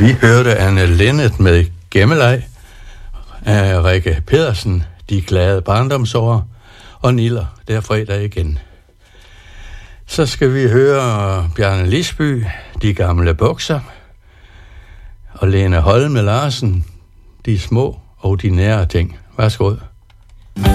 Vi hørte Anne Linnet med Gemmeleg, af Rikke Pedersen, De glade barndomsår, og Niller, der fredag igen. Så skal vi høre Bjarne Lisby, De gamle bukser, og Lene Holme Larsen, De små ordinære ting. Værsgo.